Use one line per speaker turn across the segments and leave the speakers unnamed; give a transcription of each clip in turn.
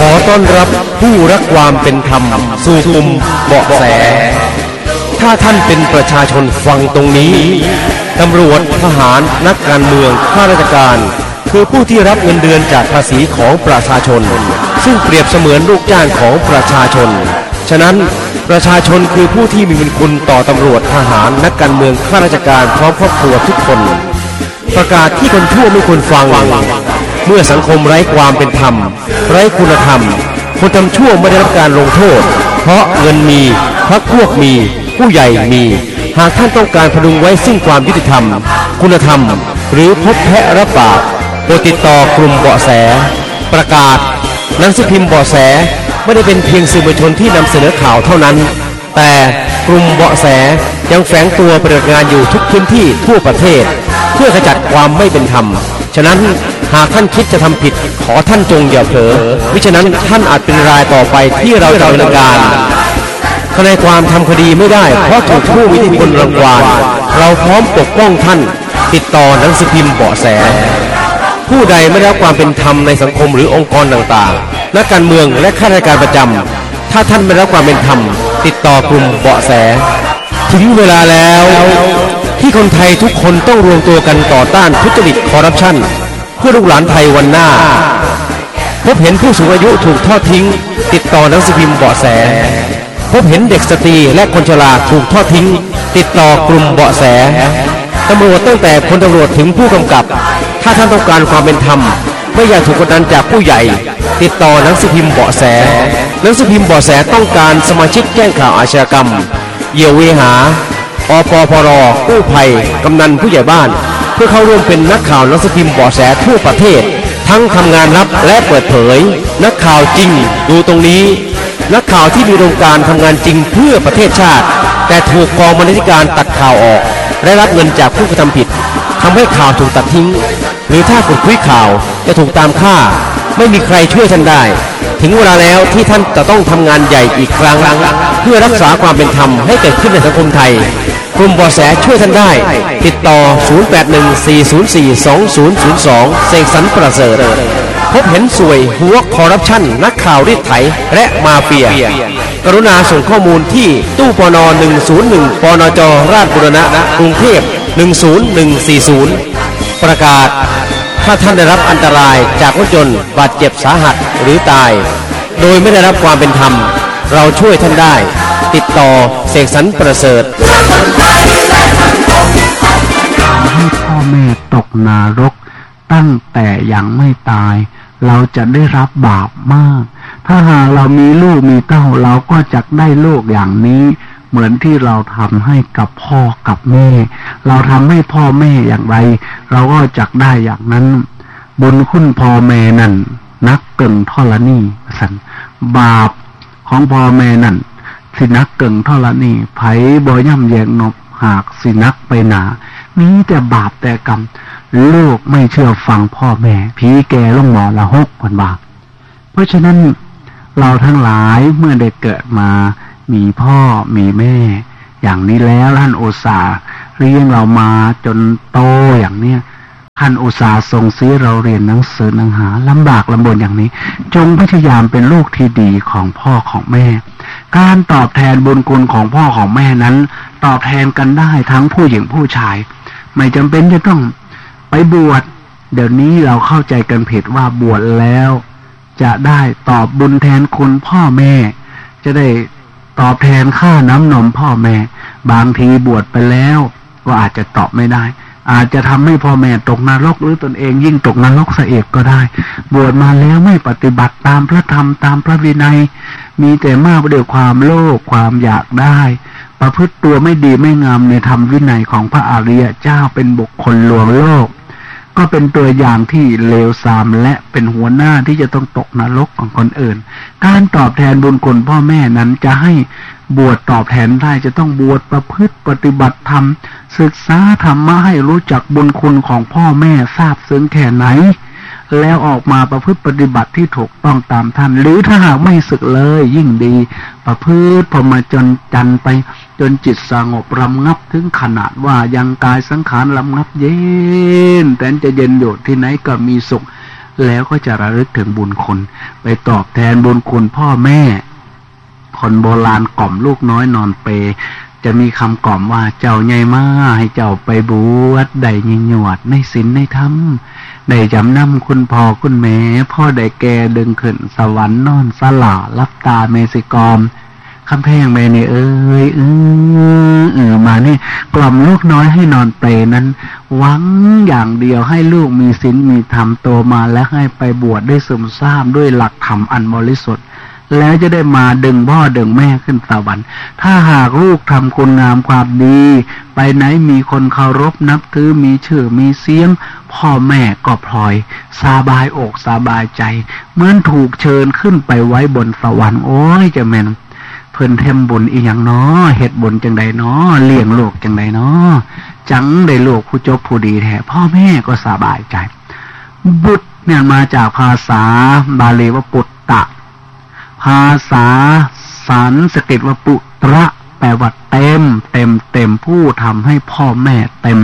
อต้อนรับผู้รักความเป็นธรรมสู่กลุ่มเบาะแสถ้าท่านเป็นประชาชนฟังตรงนี้ตำรวจทหารนักการเมืองข้าราชการคือผู้ที่รับเงินเดือนจากภาษีของประชาชนซึ่งเปรียบเสมือนลูกจ้างของประชาชนฉะนั้นประชาชนคือผู้ที่มีบุญคุณต่อตำรวจทหารนักการเมืองข้าราชการพร้อมครอบครัวทุกคนประกาศที่คนชั่วไม่ควรฟังเมื่อสังคมไร้ความเป็นธรรมไร้คุณธรรมคนทำชั่วไม่ได้รับการลงโทษเพราะเงินมีพรรคพวกมีผู้ใหญ่มีหากท่านต้องการพดุงไว้ซึ่งความยุติธรรมคุณธรรมหรือพบแพะรับบาปโปรดติดต่อกลุ่มเบาะแสประกาศหนังสือพิมพ์เบาะแสไม่ได้เป็นเพียงสื่อมวลชนที่นำเสนอข่าวเท่านั้นแต่กลุ่มเบาะแสยังแฝงตัวปฏิบัติงานอยู่ทุกพื้นที่ทั่วประเทศเพื่อขจัดความไม่เป็นธรรมฉะนั้นหากท่านคิดจะทำผิดขอท่านจงอย่าเผลอมิฉะนั้นท่านอาจเป็นรายต่อไปที่เราจะดำเนินการทนายความทำคดีไม่ได้เพราะถูกผู้มีอิทธิพลรังควานเราพร้อมปกป้องท่านติดต่อหนังสือพิมพ์เบาะแสผู้ใดไม่ได้รับความเป็นธรรมในสังคมหรือองค์กรต่างๆนักการเมืองและข้าราชการประจำถ้าท่านไม่ได้รับความเป็นธรรมติดต่อกลุ่มเบาะแสถึงเวลาแล้วที่คนไทยทุกคนต้องรวมตัวกันต่อต้านทุจริตคอร์รัปชันเพื่อลูกหลานไทยวันหน้าพบเห็นผู้สูงอายุถูกทอดทิ้งติดต่อหนังสือพิมพ์เบาะแสพบเห็นเด็กสตรีและคนชราถูกทอดทิ้งติดต่อกลุ่มเบาะแสตำรวจตั้งแต่พลตำรวจถึงผู้กำกับถ้าท่านต้องการความเป็นธรรมไม่อยากถูกกดดันจากผู้ใหญ่ติดต่อหนังสือพิมพ์เบาะแสหนังสือพิมพ์เบาะแสต้องการสมาชิกแจ้งข่าวอาชญากรรมเหยี่ยวเวหาอปพรกู้ภัยกำนันผู้ใหญ่บ้านเพื่อเข้าร่วมเป็นนักข่าวหนังสือพิมพ์เบาะแสทั่วประเทศทั้งทำงานลับและเปิดเผยนักข่าวจริงดูตรงนี้นักข่าวที่มีโครงการทำงานจริงเพื่อประเทศชาติแต่ถูกกองบรรณาธิการตัดข่าวออกและรับเงินจากผู้กระทำผิดทำให้ข่าวถูกตัดทิ้งหรือถ้ากดคุยข่าวจะถูกตามฆ่าไม่มีใครช่วยท่านได้ถึงเวลาแล้วที่ท่านจะต้องทำงานใหญ่อีกครั้งเพื่อรักษาความเป็นธรรมให้เกิดขึ้นในสังคมไทยกลุ่มเบาะแสช่วยท่านได้ติดต่อ 0814042002 เสกสรรประเสริฐพบเห็นสวยหัวคอร์รัปชันนักข่าวรีดไถและมาเฟียกรุณาส่งข้อมูลที่ตู้ปน101ปนจราชบุรณะกรุงเทพ10140ประกาศถ้าท่านได้รับอันตรายจากรถยนต์บาดเจ็บสาหัสหรือตายโดยไม่ได้รับความเป็นธรรมเราช่วยท่านได้ติดต่อเสกสรรประเสริฐ
ให้พ่อแม่ตกนรกตั้งแต่ยังไม่ตายเราจะได้รับบาปมากถ้าหากเรามีลูกมีเต้าเราก็จะได้ลูกอย่างนี้เหมือนที่เราทำให้กับพ่อกับแม่เราทำให้พ่อแม่อย่างไรเราก็จะได้อย่างนั้นบุญคุณพ่อแม่นั่นนักเก่งธรณีสันบาปของพ่อแม่นั่นสินักเก่งธรณีไผบ่ย่ำแยงนบหากสินักไปหนามีแต่บาปแต่กรรมลูกไม่เชื่อฟังพ่อแม่ผีแก่ลงหมอละหกคนบาปเพราะฉะนั้นเราทั้งหลายเมื่อได้เกิดมามีพ่อมีแม่อย่างนี้แล้วท่านอุตส่าห์เลี้ยงเรามาจนโตอย่างเนี้ยท่านอุตส่าห์ส่งเสียเราเรียนหนังสือหนังหาลำบากลำบนอย่างนี้จงพยายามเป็นลูกที่ดีของพ่อของแม่การตอบแทนบุญคุณของพ่อของแม่นั้นตอบแทนกันได้ทั้งผู้หญิงผู้ชายไม่จำเป็นจะต้องไปบวชเดี๋ยวนี้เราเข้าใจกันผิดว่าบวชแล้วจะได้ตอบบุญแทนคุณพ่อแม่จะได้ตอบแทนค่าน้ำนมพ่อแม่บางทีบวชไปแล้วก็อาจจะตอบไม่ได้อาจจะทำให้พ่อแม่ตกนรกหรือตนเองยิ่งตกนรกซะเองก็ได้บวชมาแล้วไม่ปฏิบัติตามพระธรรมตามพระวินัยมีแต่มากไปด้วยความโลภความอยากได้ประพฤติตัวไม่ดีไม่งามในธรรมวินัยของพระอริยเจ้าเป็นบุคคลลวงโลกก็เป็นตัวอย่างที่เลวทรามและเป็นหัวหน้าที่จะต้องตกนรกของคนอื่นการตอบแทนบุญคุณพ่อแม่นั้นจะให้บวชตอบแทนได้จะต้องบวชประพฤติปฏิบัติธรรมศึกษาธรรมะให้รู้จักบุญคุณของพ่อแม่ทราบซึ้งแค่ไหนแล้วออกมาประพฤติปฏิบัติที่ถูกต้องตามท่านหรือถ้าหากไม่ศึกเลยยิ่งดีประพฤติพรหมจรรย์ไปจนจิตสงบรำงับถึงขนาดว่ายังกายสังขารรำงับเย็นแต่จะเย็นอยู่ที่ไหนก็มีสุขแล้วก็จะระลึกถึงบุญคุณไปตอบแทนบุญคุณพ่อแม่คนโบราณกล่อมลูกน้อยนอนเปจะมีคำกล่อมว่าเจ้าใหญ่มาให้เจ้าไปบวชได้ยิงหยวดในศีลในธรรมได้จำนำคุณพ่อคุณแม่พ่อได้แก่ดึงขึ้นสวรรค์นอนสลารับตาเมสิกรคำแพงแม่นี่มานี่กล่อมลูกน้อยให้นอนเปรนั้นหวังอย่างเดียวให้ลูกมีศีลมีธรรมโตมาและให้ไปบวชได้ซึมซาบด้วยหลักธรรมอันบริสุทธิ์แล้วจะได้มาดึงพ่อดึงแม่ขึ้นสวรรค์ถ้าหากลูกทำคุณงามความดีไปไหนมีคนเคารพนับถือมีชื่อมีเสียงพ่อแม่ก็พลอยสบายอกสบายใจเหมือนถูกเชิญขึ้นไปไว้บนสวรรค์โอ้ยจะแม่นเพิ่นเทมบุญอีหยังน้อเฮ็ดบุญจังใดน้อเลี้ยงลูกจังใดน้อจังได้ลูกผู้จบผู้ดีแท้พ่อแม่ก็สบายใจบุตรเนี่ยมาจากภาษาบาลีว่าปุตตะภาษาสันสกฤตว่าปุตระแปลว่าเต็มผู้ทำให้พ่อแม่เต็ม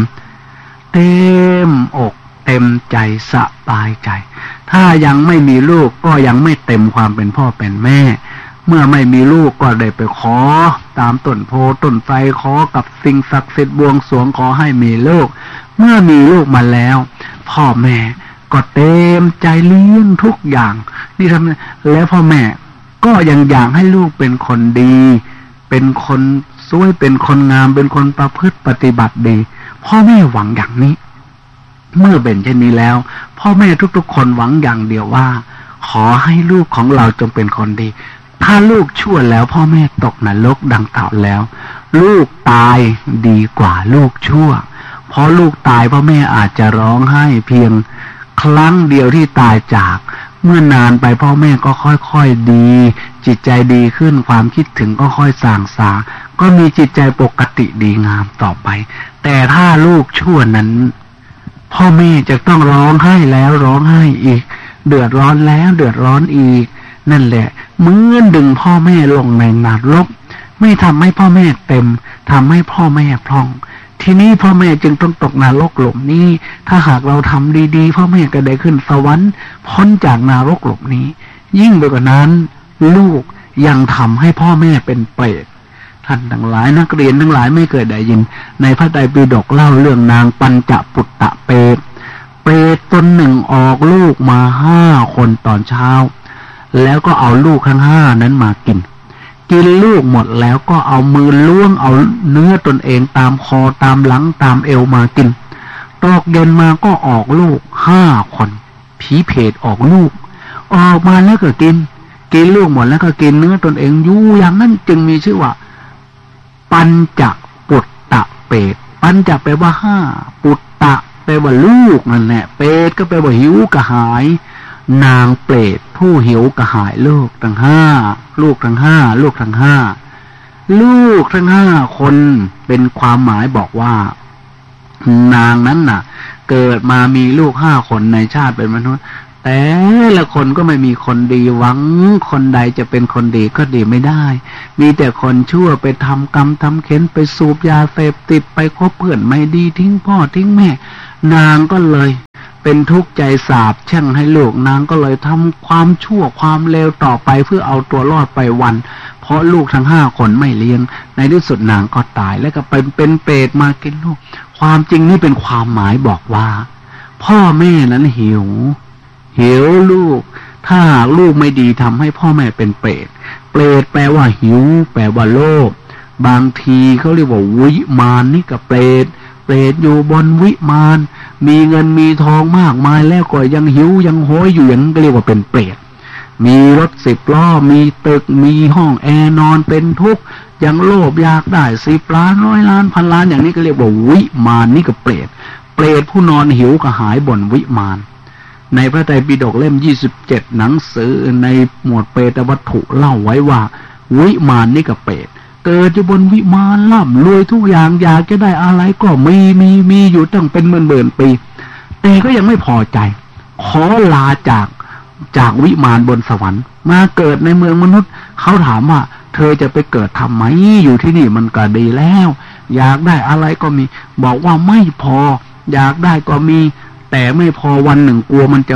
อกเต็มใจสบายใจถ้ายังไม่มีลูกก็ยังไม่เต็มความเป็นพ่อเป็นแม่เมื่อไม่มีลูกก็ได้ไปขอตามต้นโพต้นไทรขอกับสิ่งศักดิ์สิทธิ์บวงสรวงขอให้มีลูกเมื่อมีลูกมาแล้วพ่อแม่ก็เต็มใจเลี้ยงทุกอย่างนี่ทำแล้วพ่อแม่ก็ยังอยากให้ลูกเป็นคนดีเป็นคนสวยเป็นคนงามเป็นคนประพฤติปฏิบัติดีพ่อแม่หวังอย่างนี้เมื่อเป็นเช่นนี้แล้วพ่อแม่ทุกๆคนหวังอย่างเดียวว่าขอให้ลูกของเราจงเป็นคนดีถ้าลูกชั่วแล้วพ่อแม่ตกนรกดังกล่าวแล้วลูกตายดีกว่าลูกชั่วเพราะลูกตายพ่อแม่อาจจะร้องไห้เพียงครั้งเดียวที่ตายจากเมื่อนานไปพ่อแม่ก็ค่อยๆดีจิตใจดีขึ้นความคิดถึงก็ค่อยสางสาก็มีจิตใจปกติดีงามต่อไปแต่ถ้าลูกชั่วนั้นพ่อแม่จะต้องร้องไห้แล้วร้องไห้อีกเดือดร้อนแล้วเดือดร้อนอีกนั่นแหละเหมือนดึงพ่อแม่ลงในนรกไม่ทำให้พ่อแม่เต็มทำให้พ่อแม่พร่องทีนี้พ่อแม่จึงต้องตกนรกหลุมนี้ถ้าหากเราทำดีๆพ่อแม่ก็ได้ขึ้นสวรรค์พ้นจากนรกหลุมนี้ยิ่งไปกว่านั้นลูกยังทำให้พ่อแม่เป็นเปรตท่านทั้งหลายนักเรียนทั้งหลายไม่เคยได้ยินในพระไตรปิฎกเล่าเรื่องนางปัญจปุตตะเปรตตนหนึ่งออกลูกมา5 คนตอนเช้าแล้วก็เอาลูกทั้ง5นั้นมากินลูกหมดแล้วก็เอามือล้วงเอาเนื้อตนเองตามคอตามหลังตามเอวมากินตอกเย็นมาก็ออกลูก5 คนผีเพศออกลูกออกมาแล้วก็กินลูกหมดแล้วก็กินเนื้อตนเองอยู่อย่างนั้นจึงมีชื่อว่าปัญจปุตตะเปรตปัญจแปลว่า5ปุตตะแปลว่าลูกนั่นแหละเปรตก็แปลว่าหิวกระหายนางเปรตผู้หิวกระหายลูกทั้ง5ลูกทั้ง5ลูกทั้ง5คนเป็นความหมายบอกว่านางนั้นน่ะเกิดมามีลูก5 คนในชาติเป็นมนุษย์แต่ละคนก็ไม่มีคนดีหวังคนใดจะเป็นคนดีก็ดีไม่ได้มีแต่คนชั่วไปทำกรรมทำเข็ญไปสูบยาเสพติดไปคบเพื่อนไม่ดีทิ้งพ่อทิ้งแม่นางก็เลยเป็นทุกข์ใจสาปแช่งให้ลูกนางก็เลยทำความชั่วความเลวต่อไปเพื่อเอาตัวรอดไปวันเพราะลูกทั้ง5 คนไม่เลี้ยงในที่สุดนางก็ตายแล้วก็เป็นเปรตมากินลูกความจริงนี่เป็นความหมายบอกว่าพ่อแม่นั้นหิวลูกถ้าลูกไม่ดีทำให้พ่อแม่เป็นเปรตแปลว่าหิวแปลว่าโลภบางทีเขาเรียกว่าวิมานนี่กับเปรตอยู่บนวิมานมีเงินมีทองมากมายแล้วก็ยังหิวยังโหยอยู่อย่างนั้นก็เรียกว่าเป็นเปรตมีรถ10 ล้อมีตึกมีห้องแอร์นอนเป็นทุกข์ยังโลภอยากได้10 ล้าน100 ล้านพันล้านอย่างนี้ก็เรียกว่าวิมานนี่กับเปรตผู้นอนหิวกระหายบนวิมานในพระไตรปิฎกเล่ม27หนังสือในหมวดเปรตวัตถุเล่าไว้ว่าวิมานนี่กับเปรตเกิดอยู่บนวิมานร่ำรวยทุกอย่างอยากจะได้อะไรก็มีอยู่ตั้งเป็นหมื่นปีแต่ก็ยังไม่พอใจขอลาจากวิมานบนสวรรค์มาเกิดในเมืองมนุษย์เขาถามว่าเธอจะไปเกิดทำไมอยู่ที่นี่มันก็ดีแล้วอยากได้อะไรก็มีบอกว่าไม่พออยากได้ก็มีแต่ไม่พอวันหนึ่งกลัวมันจะหมด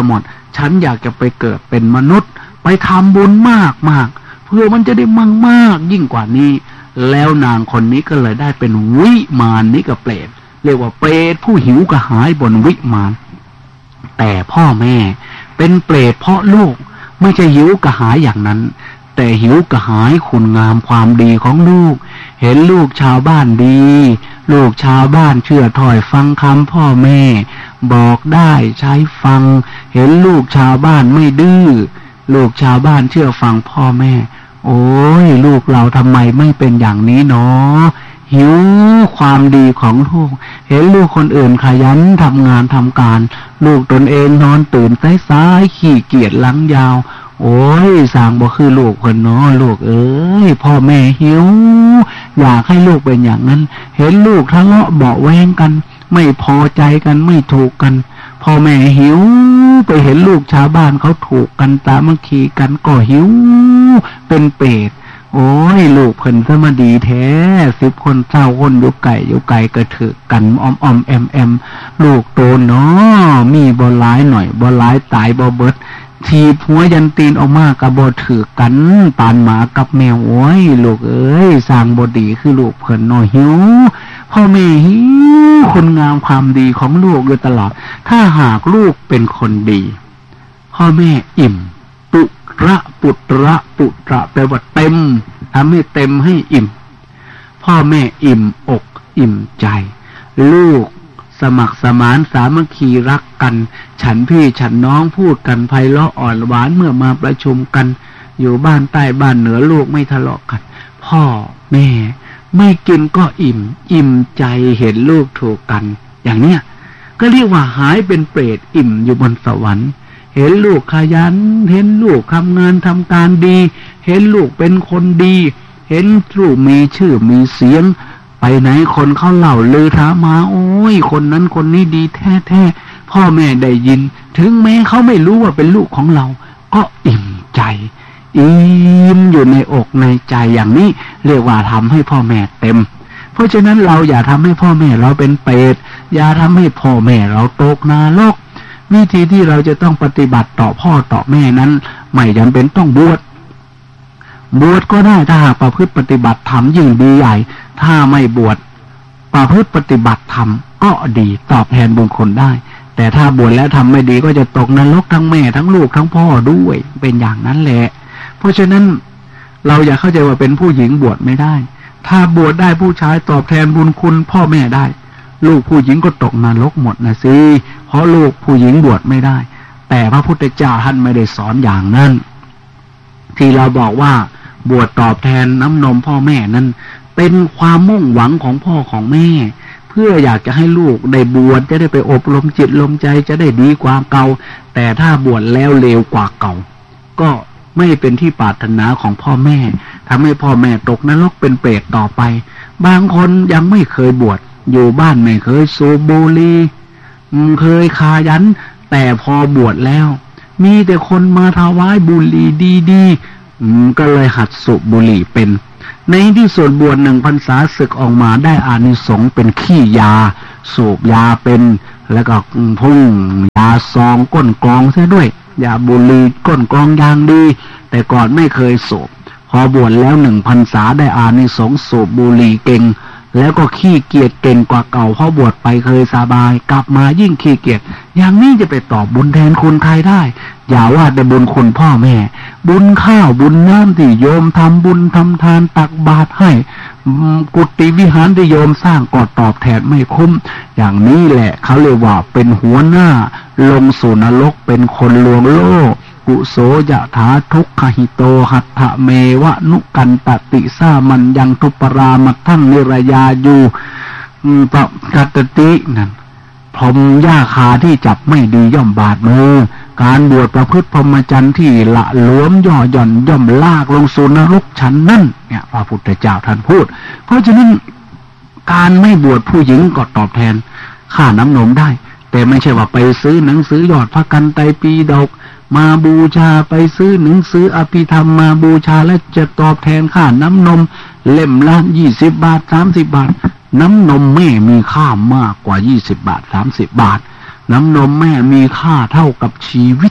ฉันอยากจะไปเกิดเป็นมนุษย์ไปทำบุญมากๆเพื่อมันจะได้มากยิ่งกว่านี้แล้วนางคนนี้ก็เลยได้เป็นวิมานนิกเปรตเรียกว่าเปรตผู้หิวกระหายบนวิมานแต่พ่อแม่เป็นเปรตเพราะลูกไม่ใช่หิวกระหายอย่างนั้นแต่หิวกระหายคุณงามความดีของลูกเห็นลูกชาวบ้านดีลูกชาวบ้านเชื่อถ้อยฟังคำพ่อแม่บอกได้ใช้ฟังเห็นลูกชาวบ้านไม่ดื้อลูกชาวบ้านเชื่อฟังพ่อแม่โอ้ยลูกเราทำไมไม่เป็นอย่างนี้เนาะหิวความดีของลูกเห็นลูกคนอื่นขยันทำงานทำการลูกตนเองนอนตื่นสายๆขี้เกียจหลังยาวโอ้ยสร้างบ่คือลูกคนเนาะลูกเอ้ยพ่อแม่หิวอยากให้ลูกเป็นอย่างนั้นเห็นลูกทะเลาะเบาะแว้งกันไม่พอใจกันไม่ถูกกันพ่อแม่หิวไปเห็นลูกชาวบ้านเขาถูกกันสามัคคีกันก็หิวเป็นเปรตโอ้ยลูกเพิ่นซะมาดีแท้10 คน20 คนอยู่ไก่ก็ถือกันอ้อมแอมลูกโตเนาะมีบ่หลายหน่อยบ่หลายตายบ่เบิดทีหัวยันตีนออกมาก็บ่ถือกันปานหมากับแมวโอ้ยลูกเอ้ยสร้างบ่ดีคือลูกเพิ่นน้อยหิวพ่อแม่หิวคุณงามความดีของลูกอยู่ตลอดถ้าหากลูกเป็นคนดีพ่อแม่อิ่มปุระแปลว่าเต็มทำให้เต็มให้อิ่มพ่อแม่อิ่มอกอิ่มใจลูกสมัครสมานสามัคคีรักกันฉันพี่ฉันน้องพูดกันไพเราะอ่อนหวานเมื่อมาประชุมกันอยู่บ้านใต้บ้านเหนือลูกไม่ทะเลาะกันพ่อแม่ไม่กินก็อิ่มใจเห็นลูกถูกกันอย่างเนี้ยก็เรียกว่าหายเป็นเปรตอิ่มอยู่บนสวรรค์เห็นลูกขยันเห็นลูกทำงานทำการดีเห็นลูกเป็นคนดีเห็นลูกมีชื่อมีเสียงไปไหนคนเขาเล่าลือถามมาโอ้ยคนนั้นคนนี้ดีแท้ๆพ่อแม่ได้ยินถึงแม้เขาไม่รู้ว่าเป็นลูกของเราก็อิ่มใจอิ่มอยู่ในอกในใจอย่างนี้เรียกว่าทำให้พ่อแม่เต็มเพราะฉะนั้นเราอย่าทำให้พ่อแม่เราเป็นเปรตอย่าทำให้พ่อแม่เราตกนรกวิธีที่เราจะต้องปฏิบัติต่อพ่อต่อแม่นั้นไม่จำเป็นต้องบวชก็ได้ถ้าหากประพฤติปฏิบัติธรรมยิ่งดีใหญ่ถ้าไม่บวชประพฤติปฏิบัติธรรมก็ดีตอบแทนบุญคุณได้แต่ถ้าบวชแล้วทำไม่ดีก็จะตกนรกทั้งแม่ทั้งลูกทั้งพ่อด้วยเป็นอย่างนั้นแหละเพราะฉะนั้นเราอย่าเข้าใจว่าเป็นผู้หญิงบวชไม่ได้ถ้าบวชได้ผู้ชายตอบแทนบุญคุณพ่อแม่ได้ลูกผู้หญิงก็ตกนรกหมดนะสิเพราะลูกผู้หญิงบวชไม่ได้แต่พระพุทธเจ้าท่านไม่ได้สอนอย่างนั้นที่เราบอกว่าบวชตอบแทนน้ำนมพ่อแม่นั้นเป็นความมุ่งหวังของพ่อของแม่เพื่ออยากจะให้ลูกได้บวชจะได้ไปอบรมจิตลมใจจะได้ดีกว่าเก่าแต่ถ้าบวชแล้วเลวกว่าเก่าก็ไม่เป็นที่ปรารถนาของพ่อแม่ทำให้พ่อแม่ตกนรกเป็นเปรตต่อไปบางคนยังไม่เคยบวชอยู่บ้านไม่เคยสูบบุหรี่เคยขยันแต่พอบวชแล้วมีแต่คนมาถวายบุหรี่ดีๆก็เลยหัดสูบบุหรี่เป็นในที่สุดบวช1 พรรษาศึกออกมาได้อานิสงส์เป็นขี้ยาสูบยาเป็นแล้วก็พุ่งยาซองก้นกองซะด้วยยาบุหรี่ก้นกองอย่างดีแต่ก่อนไม่เคยสูบพอบวชแล้ว1 พรรษาได้อานิสงส์สูบบุหรี่เก่งแล้วก็ขี้เกียจเก่งกว่าเก่าเพราะบวชไปเคยสบายกลับมายิ่งขี้เกียจอย่างนี้จะไปตอบบุญแทนคุณใครได้อย่าว่าแต่บุญคุณพ่อแม่บุญข้าวบุญน้ำที่โยมทำบุญทำทานตักบาตรให้กุฏิวิหารที่โยมสร้างก็ตอบแทนไม่คุ้มอย่างนี้แหละเขาเรียกว่าเป็นหัวหน้าลงสู่นรกเป็นคนลวงโลกกุโสยะถาทุกขหิโตหัตถเมวะนุกันตติสามันยังทุปรามัทั้งนิรยาอยู่ปะกัตตินั่นพรหมหญ้าคาที่จับไม่ดีย่อมบาดมือการบวชประพฤติพรหมจรรย์ที่ละหลวมย่อหย่อนย่อมลากลงสู่นรกชั้นนั้นเนี่ยพระพุทธเจ้าท่านพูดเพราะฉะนั้นการไม่บวชผู้หญิงก็ตอบแทนค่าน้ำนมได้แต่ไม่ใช่ว่าไปซื้อหนังสือยอดพระกันไตรปีฎกมาบูชาไปซื้อหนังสืออภิธรรมมาบูชาและจะตอบแทนค่าน้ำนมเล่มละ20 บาท30 บาทน้ำนมแม่มีค่ามากกว่า20 บาท30 บาทน้ำนมแม่มีค่าเท่ากับชีวิต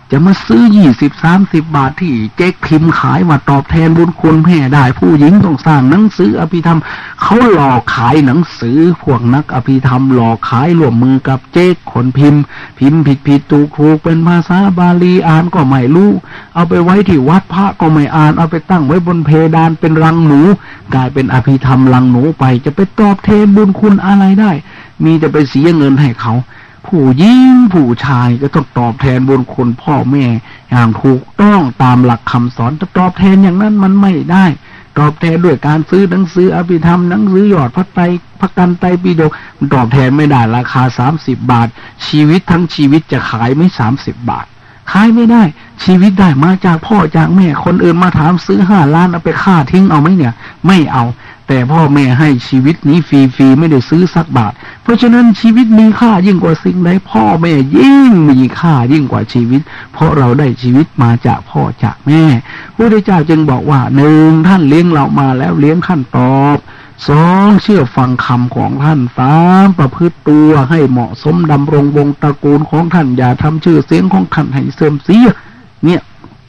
จะมาซื้อ20-30 บาทที่เจ๊กพิมพ์ขายว่าตอบแทนบุญคุณแม่ได้ผู้หญิงต้องสร้างหนังสืออภิธรรมเขาหลอกขายหนังสือพวกนักอภิธรรมหลอกขายร่วมมือกับเจ๊กคนพิมพ์ผิดถูกเป็นภาษาบาลีอ่านก็ไม่รู้เอาไปไว้ที่วัดพระก็ไม่อ่านเอาไปตั้งไว้บนเพดานเป็นรังหนูกลายเป็นอภิธรรมรังหนูไปจะไปตอบแทนบุญคุณอะไรได้มีแต่ไปเสียเงินให้เขาผู้หญิงผู้ชายก็ต้องตอบแทนบุญคุณพ่อแม่อย่างถูกต้องตามหลักคำสอนจะตอบแทนอย่างนั้นมันไม่ได้ตอบแทนด้วยการซื้อหนังสืออภิธรรมหนังสือหยอดพระกันไตรปิฎกมันตอบแทนไม่ได้ราคา30 บาทชีวิตทั้งชีวิตจะขายไม่30 บาทขายไม่ได้ชีวิตได้มาจากพ่อจากแม่คนอื่นมาถามซื้อ5 ล้านเอาไปฆ่าทิ้งเอาไหมเนี่ยไม่เอาแต่พ่อแม่ให้ชีวิตนี้ฟรีๆไม่ได้ซื้อสักบาทเพราะฉะนั้นชีวิตมีค่ายิ่งกว่าสิ่งใดพ่อแม่ยิ่งมีค่ายิ่งกว่าชีวิตเพราะเราได้ชีวิตมาจากพ่อจากแม่พระพุทธเจ้าจึงบอกว่า1ท่านเลี้ยงเรามาแล้วเลี้ยงท่านตอบ2เชื่อฟังคำของท่าน3ประพฤติตัวให้เหมาะสมดำรงวงตระกูลของท่านอย่าทำชื่อเสียงของท่านให้เสื่อมเสียเนี่ย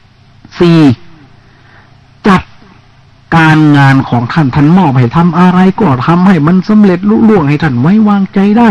4จัดการงานของท่านมอบให้ทำอะไรก็ทำให้มันสำเร็จลุล่วงให้ท่านไว้วางใจได้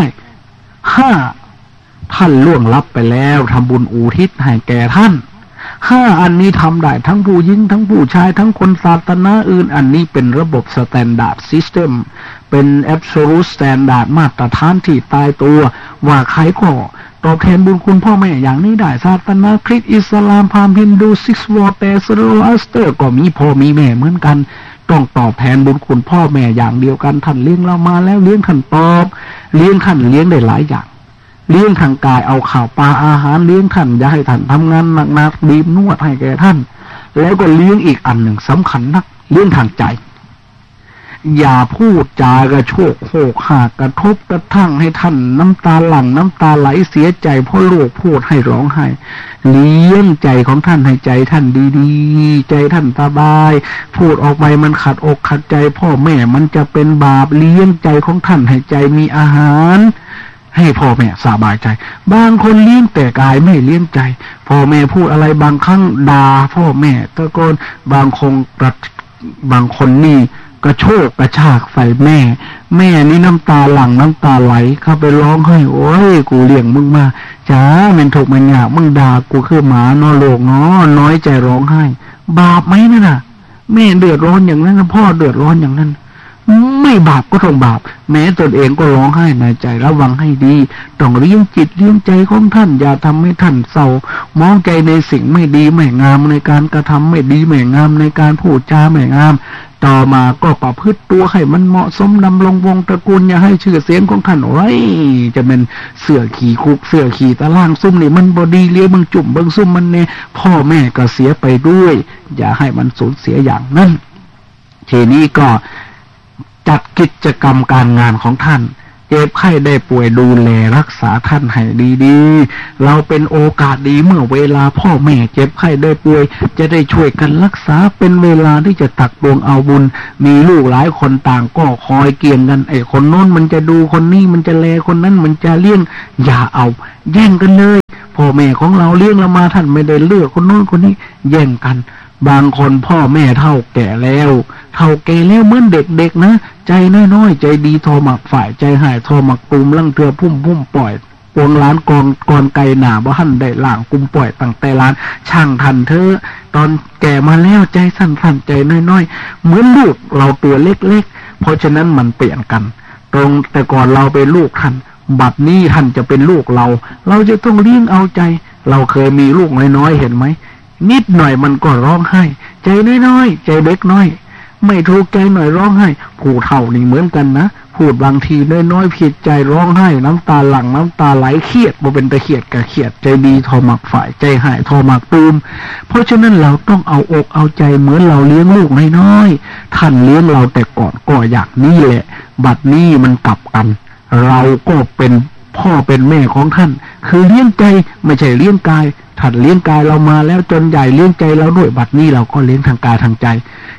5ท่านล่วงลับไปแล้วทำบุญอุทิศให้แก่ท่าน5อันนี้ทำได้ทั้งผู้หญิงทั้งผู้ชายทั้งคนศาสนาอื่นอันนี้เป็นระบบ Standard System เป็น Absolute Standard มาตรฐานที่ตายตัวว่าใครก็ตอบแทนบุญคุณพ่อแม่อย่างนี้ได้ศาสนาคริสต์อิสลามพราหมณ์ฮินดูซิกวอร์แต่ซโรอัสเตอร์ก็มีพ่อมีแม่เหมือนกันต้องตอบแทนบุญคุณพ่อแม่อย่างเดียวกันท่านเลี้ยงเรามาแล้วเลี้ยงท่านตอบเลี้ยงท่านเลี้ยงได้หลายอย่างเลี้ยงทางกายเอาข้าวปลาอาหารเลี้ยงท่านอย่าให้ท่านทำงานหนักๆบีบนวดให้แก่ท่านแล้วก็เลี้ยงอีกอันหนึ่งสำคัญนักเลี้ยงทางใจอย่าพูดจากระโชกโขกหากกระทบกระทั่งให้ท่านน้ำตาหลั่งน้ำตาไหลเสียใจเพราะลูกพูดให้ร้องไห้เลี้ยงใจของท่านให้ใจท่านดีๆใจท่านสบายพูดออกไปมันขัดอกขัดใจพ่อแม่มันจะเป็นบาปเลี้ยงใจของท่านให้ใจมีอาหารให้พ่อแม่สบายใจบางคนเลี้ยงแต่กายไม่เลี้ยงใจพ่อแม่พูดอะไรบางครั้งด่าพ่อแม่ตะโกนบางคนนี่กระโชกกระชากใส่แม่นี่น้ำตาหลั่งน้ำตาไหลเข้าไปร้องไห้โอ้ยกูเลี้ยงมึงมาจ้ามันถูกมันยากมึงด่ากูคือหมานอโลกน้อยใจร้องไห้บาปไหมนั่นน่ะแม่เดือดร้อนอย่างนั้นพ่อเดือดร้อนอย่างนั้นไม่บาปก็ต้องบาปแม้ตนเองก็ร้องไห้ในใจระวังให้ดีต้องเลี้ยงจิตเลี้ยงใจของท่านอย่าทำให้ท่านเศร้ามองใจในสิ่งไม่ดีไม่งามในการกระทำไม่ดีไม่งามในการพูดจาไม่งามต่อมาก็ประพฤติตัวให้มันเหมาะสมดำรงวงตระกูลอย่าให้ชื่อเสียงของท่านไว้จะเป็นเสือขี่คุกเสือขี่ตะล่างซุ่มนี่มันบดีเลี้ยบังจุ่มบังซุ่มมันเนี่ยพ่อแม่ก็เสียไปด้วยอย่าให้มันสูญเสียอย่างนั้นทีนี้ก็จัดกิจกรรมการงานของท่านเจ็บไข้ได้ป่วยดูแลรักษาท่านให้ดีๆเราเป็นโอกาสดีเมื่อเวลาพ่อแม่เจ็บไข้ได้ป่วยจะได้ช่วยกันรักษาเป็นเวลาที่จะตักตวงเอาบุญมีลูกหลายคนต่างก็คอยเกี่ยงกันไอ้คนโน้นมันจะดูคนนี้มันจะแลคนนั้นมันจะเลี้ยงอย่าเอาแย่งกันเลยพ่อแม่ของเราเลี้ยงเรามาท่านไม่ได้เลือกคนโน้นคนนี้แย่งกันบางคนพ่อแม่เฒ่าแก่แล้วเหมือนเด็กๆนะใจน้อยๆใจดีทอหมักฝ่ายใจหายทอหมักตุมลังเถื่อพุ่มปล่อยปวงล้านกรไก่หนาบ่หันได้ล่างกุมปล่อยตั้งแต่ล้านช่างทันเธอตอนแก่มาแล้วใจสั้นๆใจน้อยๆเหมือนลูกเราตัวเล็กๆเพราะฉะนั้นมันเปลี่ยนกันตรงแต่ก่อนเราเป็นลูกท่านบัดนี้ท่านจะเป็นลูกเราจะต้องเลี้ยงเอาใจเราเคยมีลูกน้อยๆเห็นไหมนิดหน่อยมันก็ร้องไห้ใจน้อยๆใจเล็กน้อยไม่ถูกใจหน่อยร้องไห้ผู้เฒ่านี่เหมือนกันนะพูดบางทีน้อยๆผิดใจร้องไห้น้ำตาหลั่งน้ำตาไหลเครียดบ่เป็นตะเขียดกะเขียดใจดีทอหมักฝ่ายใจหายทอหมักตูมเพราะฉะนั้นเราต้องเอาอกเอาใจเหมือนเราเลี้ยงลูกน้อยๆท่านเลี้ยงเราแต่ก่อนก็อย่างนี้แหละบัดนี้มันกลับกันเราก็เป็นพ่อเป็นแม่ของท่านคือเลี้ยงใจไม่ใช่เลี้ยงกายท่านเลี้ยงกายเรามาแล้วจนใหญ่เลี้ยงใจเราด้วยบัดนี้เราก็เลี้ยงทางกายทางใจ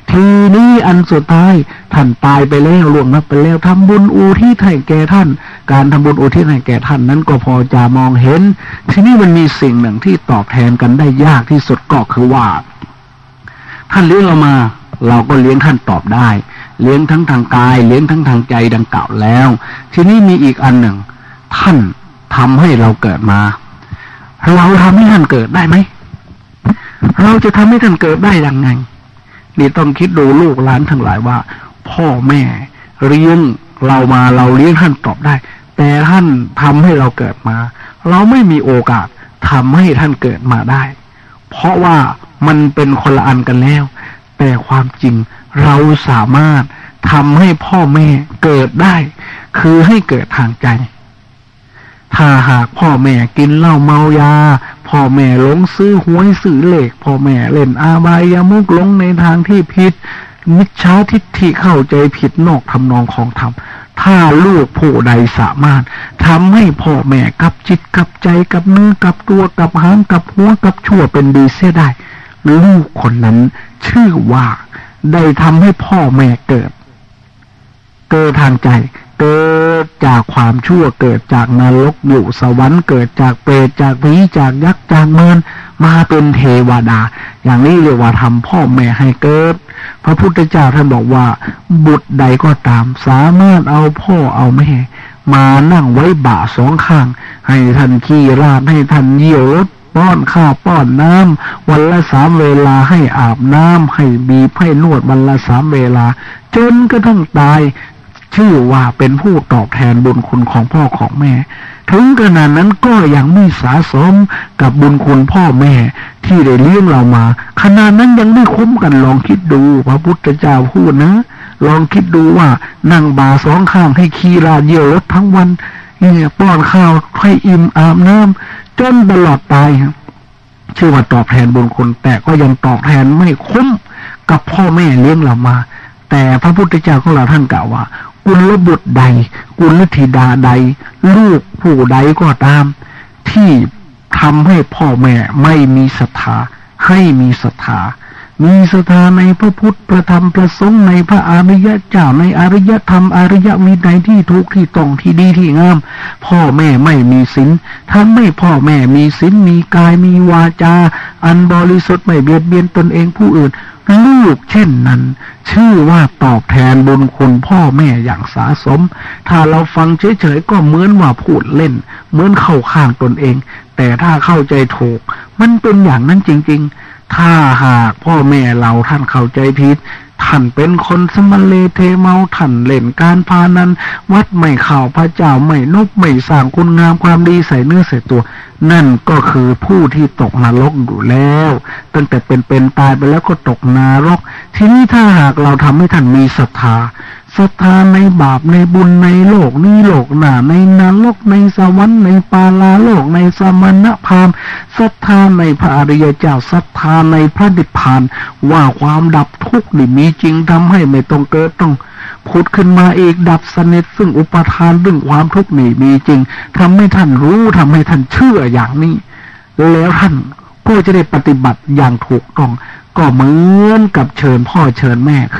ทีนี้อันสุดท้ายท่านตายไปแล้วล่วงลับไปแล้วทำบุญอุทิศให้แก่ท่านการทำบุญอุทิศให้แก่ท่านนั้นก็พอจะมองเห็นทีนี้มันมีสิ่งหนึ่งที่ตอบแทนกันได้ยากที่สุดก็คือว่าท่านเลี้ยงเรามาเราก็เลี้ยงท่านตอบได้เลี้ยงทั้งทางกายเลี้ยงทั้งทางใจดังกล่าวแล้วทีนี้มีอีกอันหนึ่งท่านทำให้เราเกิดมาเราทำให้ท่านเกิดได้ไหมเราจะทำให้ท่านเกิดได้ยังไงนี่ต้องคิดดูลูกหลานทั้งหลายว่าพ่อแม่เลี้ยงเรามาเราเลี้ยงท่านตอบได้แต่ท่านทำให้เราเกิดมาเราไม่มีโอกาสทำให้ท่านเกิดมาได้เพราะว่ามันเป็นคนละอันกันแล้วแต่ความจริงเราสามารถทำให้พ่อแม่เกิดได้คือให้เกิดทางใจถ้าหากพ่อแม่กินเหล้าเมายาพ่อแม่หลงซื้อหวยซื้อเลขพ่อแม่เล่นอาบายามุกหลงในทางที่ผิดมิจฉาทิฏฐิเข้าใจผิดนอกทำนองของธรรมถ้าลูกผู้ใดสามารถทำให้พ่อแม่กับจิตกับใจกับเนื้อกับตัวกับหางกับหัวกับชั่วเป็นดีเสียได้ลูกคนนั้นชื่อว่าได้ทำให้พ่อแม่เกิดทางใจเกิดจากความชั่วเกิดจากนรกอยู่สวรรค์เกิดจากเปรตจากผีจากยักษ์จากมารมาเป็นเทวดาอย่างนี้เรียกว่าทำพ่อแม่ให้เกิดพระพุทธเจ้าท่านบอกว่าบุตรใดก็ตามสามารถเอาพ่อเอาแม่มานั่งไว้บ่าสองข้างให้ท่านขี้ราดให้ท่านเยี่ยวรถป้อนข้าวป้อนน้ำวันละ3 เวลาให้อาบน้ำให้บีบให้นวดวันละ3 เวลาจนกระทั่งตายชื่อว่าเป็นผู้ตอบแทนบุญคุณของพ่อของแม่ถึงขนาดนั้นก็ยังไม่สะสมกับบุญคุณพ่อแม่ที่ได้เลี้ยงเรามาขนาดนั้นยังไม่คุ้มกันลองคิดดูพระพุทธเจ้าพูดนะลองคิดดูว่านั่งบ่าสองข้างให้ขี้ราดเยี่ยวรถทั้งวันเนี่ยป้อนข้าวให้อิ่มอาบน้ำจนตลอดตายชื่อว่าตอบแทนบุญคุณแต่ก็ยังตอบแทนไม่คุ้มกับพ่อแม่เลี้ยงเรามาแต่พระพุทธเจ้าของเราท่านกล่าวว่ากุลบุตรใดกุลธิดาใดลูกผู้ใดก็ตามที่ทำให้พ่อแม่ไม่มีศรัทธาให้มีศรัทธาในพระพุทธพระธรรมพระสงฆ์ในพระอริยเจ้าในอริยธรรมอริยวินัยที่ถูกที่ต้องที่ดีที่งามพ่อแม่ไม่มีศีลทำให้พ่อแม่มีศีลมีกายมีวาจาอันบริสุทธิ์ไม่เบียดเบียนตนเองผู้อื่นลูกเช่นนั้นชื่อว่าตอบแทนบุญคุณพ่อแม่อย่างสาสมถ้าเราฟังเฉยๆก็เหมือนว่าพูดเล่นเหมือนเข้าข้างตนเองแต่ถ้าเข้าใจถูกมันเป็นอย่างนั้นจริงๆถ้าหากพ่อแม่เราท่านเข้าใจผิดท่านเป็นคนสมเลเทเมาท่านเล่นการพานันวัดไม่เข้าพระเจ้าไม่นบไม่สร้างคุณงามความดีใส่เนื้อใส่ตัวนั่นก็คือผู้ที่ตกนรกอยู่แล้วตั้งแต่เป็นตายไปแล้วก็ตกนรกทีนี้ถ้าหากเราทำให้ท่านมีศรัทธาในบาปในบุญในโลกนี้โลกหน้าในนรกในสวรรค์ในปาลาโลกในสมณพราหมณ์ศรัทธาในพระอริยเจ้าศรัทธาในพระนิพพานว่าความดับทุกข์นี่มีจริงทำให้ไม่ต้องเกิดต้องผุดขึ้นมาอีกดับสนิทซึ่งอุปทานเรื่องความทุกข์นี่มีจริงทำให้ท่านรู้ทำให้ท่านเชื่ออย่างนี้แล้วท่านก็จะได้ปฏิบัติอย่างถูกต้องก็เหมือนกับเชิญพ่อเชิญแม่